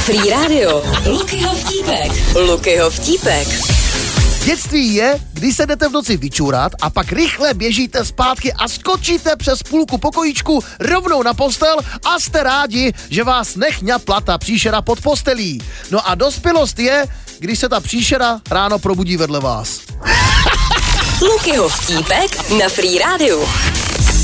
Free Radio. Lukyho vtípek. Dětství je, když se jdete v noci vyčůrat a pak rychle běžíte zpátky a skočíte přes půlku pokojíčku rovnou na postel a jste rádi, že vás nechňapla ta příšera pod postelí. No a dospělost je, když se ta příšera ráno probudí vedle vás. Lukyho vtípek na Free Radio.